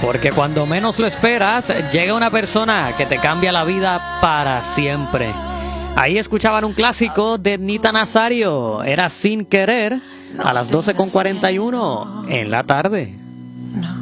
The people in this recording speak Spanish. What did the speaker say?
Porque cuando menos lo esperas, llega una persona que te cambia la vida para siempre. Ahí escuchaban un clásico de Nita Nazario. Era Sin Querer, a las 12:41 en la tarde.